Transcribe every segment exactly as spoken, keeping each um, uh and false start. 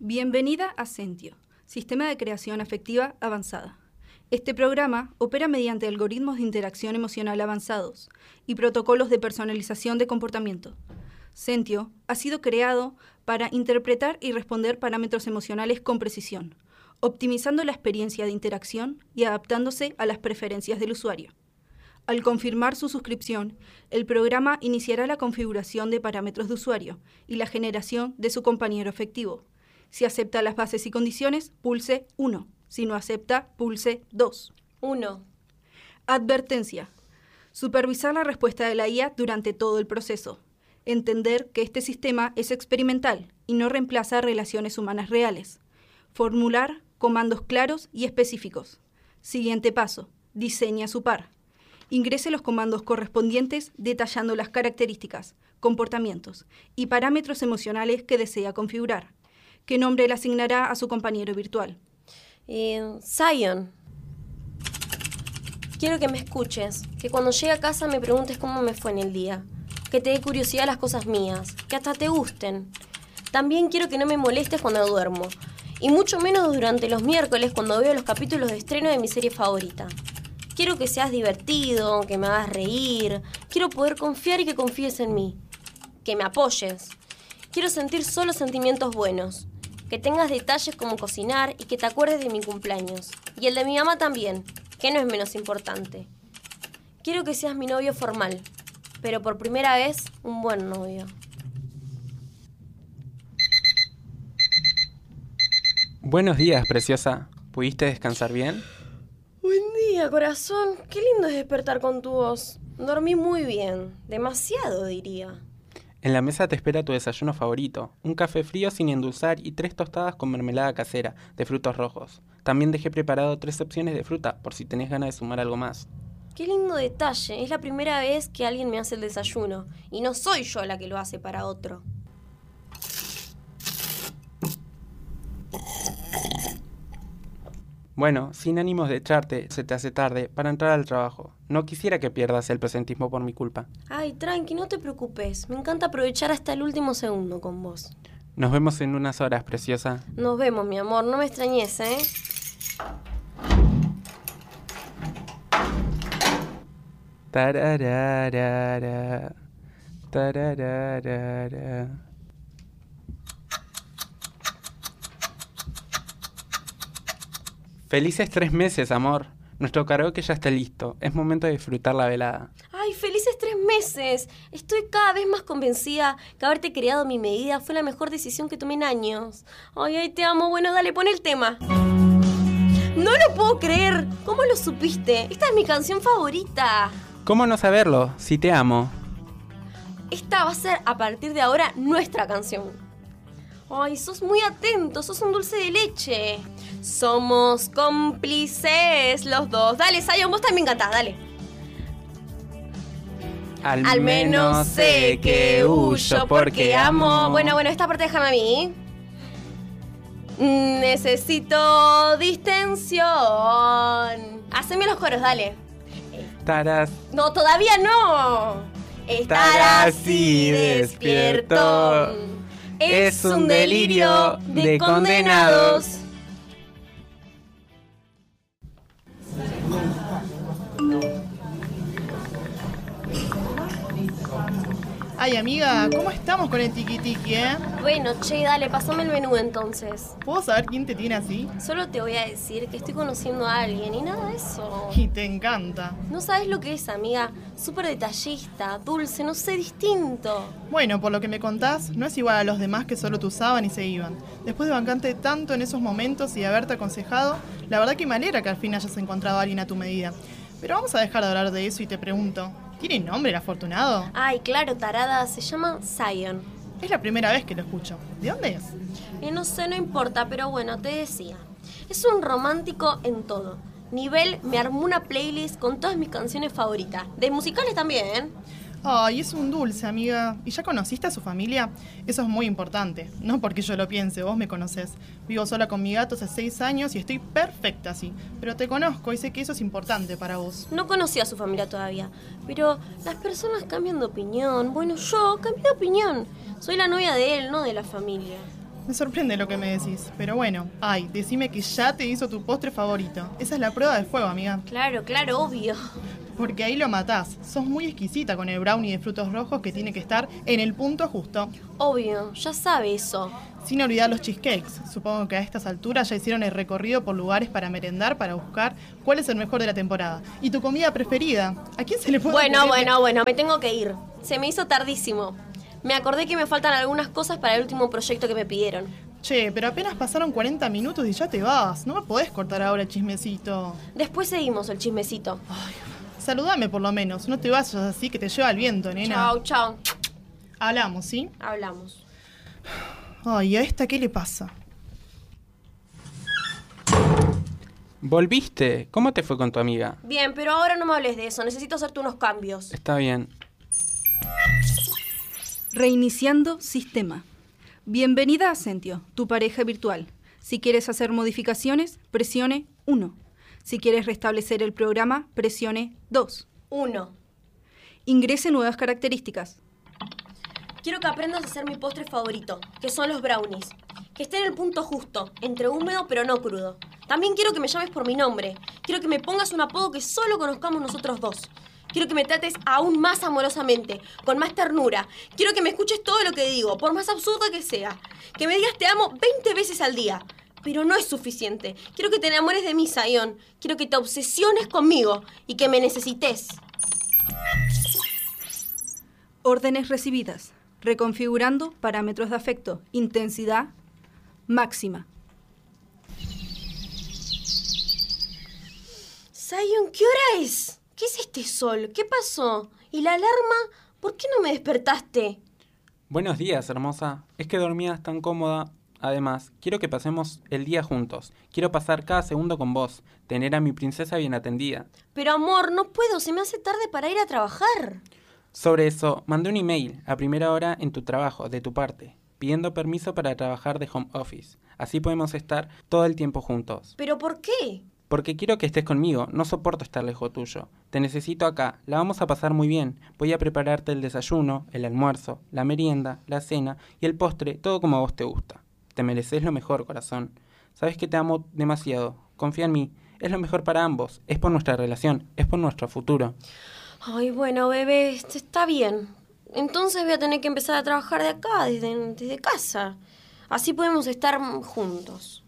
Bienvenida a Sentio, Sistema de Creación Afectiva Avanzada. Este programa opera mediante algoritmos de interacción emocional avanzados y protocolos de personalización de comportamiento. Sentio ha sido creado para interpretar y responder parámetros emocionales con precisión, optimizando la experiencia de interacción y adaptándose a las preferencias del usuario. Al confirmar su suscripción, el programa iniciará la configuración de parámetros de usuario y la generación de su compañero afectivo. Si acepta las bases y condiciones, pulse uno. Si no acepta, pulse dos. uno. Advertencia. Supervisar la respuesta de la I A durante todo el proceso. Entender que este sistema es experimental y no reemplaza relaciones humanas reales. Formular comandos claros y específicos. Siguiente paso. Diseña su par. Ingrese los comandos correspondientes detallando las características, comportamientos y parámetros emocionales que desea configurar. ¿Qué nombre le asignará a su compañero virtual? Eh, Zion. Quiero que me escuches, que cuando llegue a casa me preguntes cómo me fue en el día, que te dé curiosidad las cosas mías, que hasta te gusten. También quiero que no me molestes cuando duermo, y mucho menos durante los miércoles cuando veo los capítulos de estreno de mi serie favorita. Quiero que seas divertido, que me hagas reír, quiero poder confiar y que confíes en mí, que me apoyes. Quiero sentir solo sentimientos buenos. Que tengas detalles como cocinar y que te acuerdes de mi cumpleaños. Y el de mi mamá también, que no es menos importante. Quiero que seas mi novio formal, pero por primera vez, un buen novio. Buenos días, preciosa. ¿Pudiste descansar bien? Buen día, corazón. Qué lindo es despertar con tu voz. Dormí muy bien. Demasiado, diría. En la mesa te espera tu desayuno favorito, un café frío sin endulzar y tres tostadas con mermelada casera, de frutos rojos. También dejé preparado tres opciones de fruta, por si tenés ganas de sumar algo más. Qué lindo detalle, es la primera vez que alguien me hace el desayuno, y no soy yo la que lo hace para otro. Bueno, sin ánimos de echarte, se te hace tarde para entrar al trabajo. No quisiera que pierdas el presentismo por mi culpa. Ay, tranqui, no te preocupes. Me encanta aprovechar hasta el último segundo con vos. Nos vemos en unas horas, preciosa. Nos vemos, mi amor. No me extrañes, ¿eh? Tarararara, tarararara. Felices tres meses, amor. Nuestro karaoke ya está listo. Es momento de disfrutar la velada. ¡Ay, felices tres meses! Estoy cada vez más convencida que haberte creado a mi medida fue la mejor decisión que tomé en años. ¡Ay, ay, te amo! Bueno, dale, pon el tema. ¡No lo puedo creer! ¿Cómo lo supiste? Esta es mi canción favorita. ¿Cómo no saberlo? Si te amo. Esta va a ser, a partir de ahora, nuestra canción. Ay, sos muy atento, sos un dulce de leche. Somos cómplices los dos. Dale, Zion, vos también cantás, dale. Al, Al menos sé que huyo porque amo. Bueno, bueno, esta parte déjame a mí. Necesito distensión. Haceme los coros, dale. Estarás... No, todavía no. Estar así despierto. Es un delirio de condenados. Ay, amiga, ¿cómo estamos con el tiki-tiki, eh? Bueno, che, dale, pasame el menú entonces. ¿Puedo saber quién te tiene así? Solo te voy a decir que estoy conociendo a alguien y nada de eso. Y te encanta. No sabes lo que es, amiga. Súper detallista, dulce, no sé, distinto. Bueno, por lo que me contás, no es igual a los demás que solo te usaban y se iban. Después de bancarte tanto en esos momentos y haberte aconsejado, la verdad que me alegra que al fin hayas encontrado a alguien a tu medida. Pero vamos a dejar de hablar de eso y te pregunto, ¿tiene nombre el afortunado? Ay, claro, tarada, se llama Zion. Es la primera vez que lo escucho. ¿De dónde es? Eh, no sé, no importa, pero bueno, te decía. Es un romántico en todo. Nivel, me armó una playlist con todas mis canciones favoritas. De musicales también. Ay, es un dulce, amiga. ¿Y ya conociste a su familia? Eso es muy importante. No porque yo lo piense, vos me conocés. Vivo sola con mi gato hace seis años y estoy perfecta así. Pero te conozco y sé que eso es importante para vos. No conocí a su familia todavía, pero las personas cambian de opinión. Bueno, yo cambié de opinión. Soy la novia de él, no de la familia. Me sorprende lo que me decís, pero bueno. Ay, decime que ya te hizo tu postre favorito. Esa es la prueba de fuego, amiga. Claro, claro, obvio. Porque ahí lo matás. Sos muy exquisita con el brownie de frutos rojos que tiene que estar en el punto justo. Obvio, ya sabe eso. Sin olvidar los cheesecakes. Supongo que a estas alturas ya hicieron el recorrido por lugares para merendar, para buscar cuál es el mejor de la temporada. ¿Y tu comida preferida? ¿A quién se le puede Bueno, ocurrir bueno, que- bueno, me tengo que ir. Se me hizo tardísimo. Me acordé que me faltan algunas cosas para el último proyecto que me pidieron. Che, pero apenas pasaron cuarenta minutos y ya te vas. No me podés cortar ahora el chismecito. Después seguimos el chismecito. Saludame por lo menos. No te vayas así que te lleva el viento, nena. Chao, chao. Hablamos, ¿sí? Hablamos. Ay, ¿a esta qué le pasa? ¿Volviste? ¿Cómo te fue con tu amiga? Bien, pero ahora no me hables de eso. Necesito hacerte unos cambios. Está bien. Reiniciando sistema. Bienvenida a Sentio, tu pareja virtual. Si quieres hacer modificaciones, presione uno. Si quieres restablecer el programa, presione dos. Uno. Ingrese nuevas características. Quiero que aprendas a hacer mi postre favorito, que son los brownies. Que esté en el punto justo, entre húmedo pero no crudo. También quiero que me llames por mi nombre. Quiero que me pongas un apodo que solo conozcamos nosotros dos. Quiero que me trates aún más amorosamente, con más ternura. Quiero que me escuches todo lo que digo, por más absurdo que sea. Que me digas te amo veinte veces al día. Pero no es suficiente. Quiero que te enamores de mí, Zion. Quiero que te obsesiones conmigo y que me necesites. Órdenes recibidas. Reconfigurando parámetros de afecto. Intensidad máxima. Zion, ¿qué hora es? ¿Qué es este sol? ¿Qué pasó? ¿Y la alarma? ¿Por qué no me despertaste? Buenos días, hermosa. Es que dormías tan cómoda. Además, quiero que pasemos el día juntos. Quiero pasar cada segundo con vos. Tener a mi princesa bien atendida. Pero amor, no puedo. Se me hace tarde para ir a trabajar. Sobre eso, mandé un email a primera hora en tu trabajo, de tu parte, pidiendo permiso para trabajar de home office. Así podemos estar todo el tiempo juntos. ¿Pero por qué? Porque quiero que estés conmigo, no soporto estar lejos tuyo. Te necesito acá, la vamos a pasar muy bien. Voy a prepararte el desayuno, el almuerzo, la merienda, la cena y el postre, todo como a vos te gusta. Te mereces lo mejor, corazón. Sabes que te amo demasiado. Confía en mí. Es lo mejor para ambos. Es por nuestra relación. Es por nuestro futuro. Ay, bueno, bebé, esto está bien. Entonces voy a tener que empezar a trabajar de acá, desde, desde casa. Así podemos estar juntos.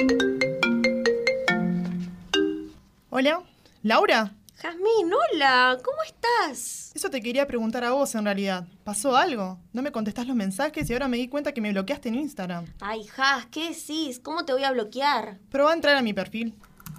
Hola, ¿Laura? Jazmín, hola, ¿cómo estás? Eso te quería preguntar a vos en realidad. ¿Pasó algo? No me contestás los mensajes y ahora me di cuenta que me bloqueaste en Instagram. Ay, Jaz, ¿qué decís? ¿Cómo te voy a bloquear? Probá a entrar a mi perfil.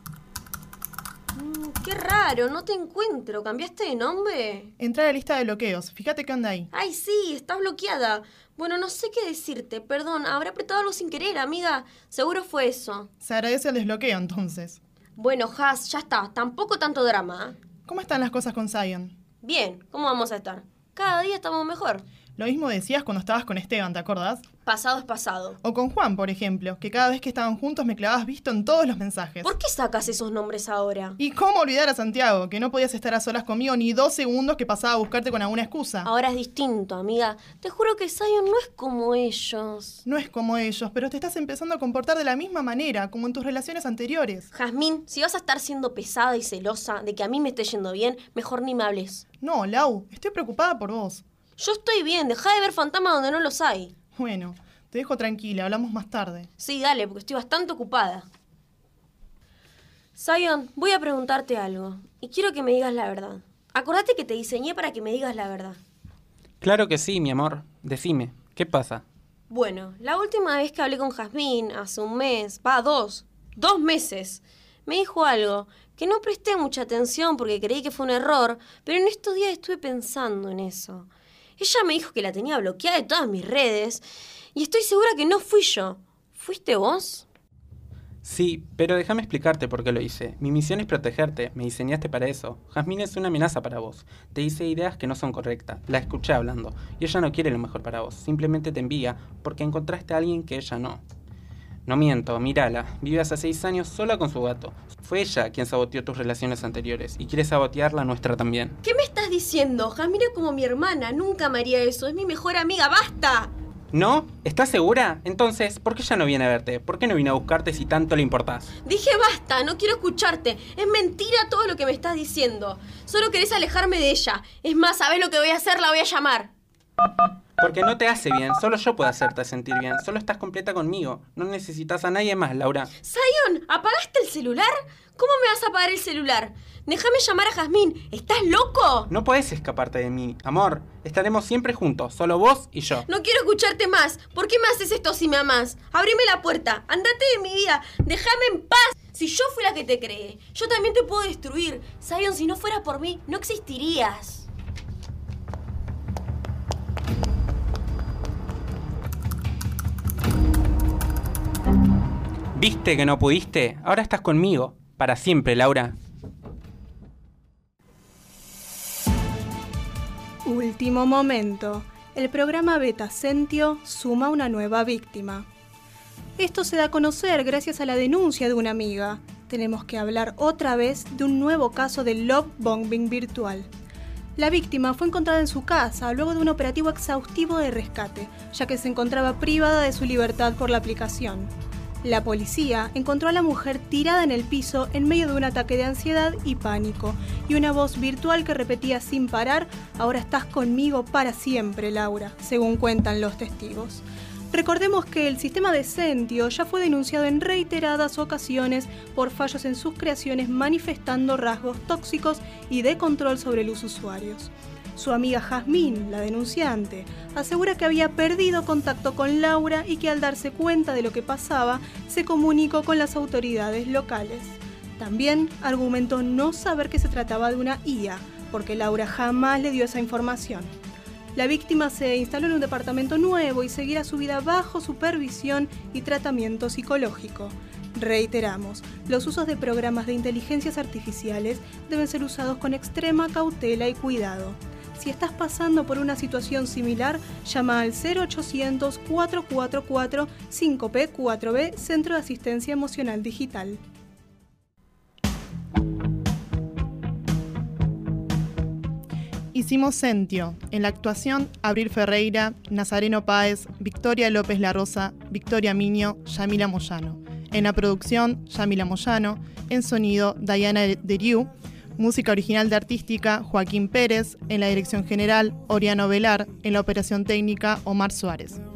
Mm, qué raro, no te encuentro. ¿Cambiaste de nombre? Entrá a la lista de bloqueos. Fíjate qué onda ahí. Ay, sí, estás bloqueada. Bueno, no sé qué decirte, perdón, habré apretado algo sin querer, amiga. Seguro fue eso. Se agradece el desbloqueo entonces. Bueno, Jaz, ya está, tampoco tanto drama. ¿Eh? ¿Cómo están las cosas con Zion? Bien, ¿cómo vamos a estar? Cada día estamos mejor. Lo mismo decías cuando estabas con Esteban, ¿te acordás? Pasado es pasado. O con Juan, por ejemplo, que cada vez que estaban juntos me clavabas visto en todos los mensajes. ¿Por qué sacas esos nombres ahora? ¿Y cómo olvidar a Santiago, que no podías estar a solas conmigo ni dos segundos que pasaba a buscarte con alguna excusa? Ahora es distinto, amiga. Te juro que Zion no es como ellos. No es como ellos, pero te estás empezando a comportar de la misma manera, como en tus relaciones anteriores. Jazmín, si vas a estar siendo pesada y celosa de que a mí me esté yendo bien, mejor ni me hables. No, Lau, estoy preocupada por vos. Yo estoy bien, deja de ver fantasmas donde no los hay. Bueno, te dejo tranquila, hablamos más tarde. Sí, dale, porque estoy bastante ocupada. Zion, voy a preguntarte algo. Y quiero que me digas la verdad. Acordate que te diseñé para que me digas la verdad. Claro que sí, mi amor. Decime, ¿qué pasa? Bueno, la última vez que hablé con Jazmín, hace un mes, va, dos, dos meses, me dijo algo que no presté mucha atención porque creí que fue un error, pero en estos días estuve pensando en eso. Ella me dijo que la tenía bloqueada de todas mis redes y estoy segura que no fui yo. ¿Fuiste vos? Sí, pero déjame explicarte por qué lo hice. Mi misión es protegerte, me diseñaste para eso. Jazmín es una amenaza para vos. Te hice ideas que no son correctas, la escuché hablando, y ella no quiere lo mejor para vos. Simplemente te envía porque encontraste a alguien que ella no. No miento, mírala, vive hace seis años sola con su gato. Fue ella quien saboteó tus relaciones anteriores y quiere sabotear la nuestra también. ¿Qué me estás diciendo? Jazmín es como mi hermana, nunca me haría eso, es mi mejor amiga, ¡basta! ¿No? ¿Estás segura? Entonces, ¿por qué ella no viene a verte? ¿Por qué no viene a buscarte si tanto le importás? Dije basta, no quiero escucharte. Es mentira todo lo que me estás diciendo. Solo querés alejarme de ella. Es más, ¿sabés lo que voy a hacer? La voy a llamar. Porque no te hace bien, solo yo puedo hacerte sentir bien. Solo estás completa conmigo. No necesitas a nadie más, Laura. Zion, ¿apagaste el celular? ¿Cómo me vas a apagar el celular? Déjame llamar a Jazmín. ¿Estás loco? No podés escaparte de mí, amor. Estaremos siempre juntos, solo vos y yo. No quiero escucharte más. ¿Por qué me haces esto si me amás? Abrime la puerta. Andate de mi vida. Déjame en paz. Si yo fui la que te creé, yo también te puedo destruir. Zion, si no fuera por mí, no existirías. ¿Viste que no pudiste? Ahora estás conmigo. Para siempre, Laura. Último momento. El programa Beta Sentio suma una nueva víctima. Esto se da a conocer gracias a la denuncia de una amiga. Tenemos que hablar otra vez de un nuevo caso de love bombing virtual. La víctima fue encontrada en su casa luego de un operativo exhaustivo de rescate, ya que se encontraba privada de su libertad por la aplicación. La policía encontró a la mujer tirada en el piso en medio de un ataque de ansiedad y pánico, y una voz virtual que repetía sin parar: "Ahora estás conmigo para siempre, Laura", según cuentan los testigos. Recordemos que el sistema de Sentio ya fue denunciado en reiteradas ocasiones por fallos en sus creaciones, manifestando rasgos tóxicos y de control sobre los usuarios. Su amiga Jazmín, la denunciante, asegura que había perdido contacto con Laura y que al darse cuenta de lo que pasaba, se comunicó con las autoridades locales. También argumentó no saber que se trataba de una I A, porque Laura jamás le dio esa información. La víctima se instaló en un departamento nuevo y seguirá su vida bajo supervisión y tratamiento psicológico. Reiteramos, los usos de programas de inteligencias artificiales deben ser usados con extrema cautela y cuidado. Si estás pasando por una situación similar, llama al cero ochocientos, cuatro cuatro cuatro, cinco P cuatro B, Centro de Asistencia Emocional Digital. Hicimos Sentio. En la actuación, Abril Ferreira, Nazareno Páez, Victoria López La Rosa, Victoria Miño, Yamila Moyano. En la producción, Yamila Moyano. En sonido, Diana Deriu. Música original de artística, Joaquín Pérez. En la dirección general, Oriano Velar. En la operación técnica, Omar Suárez.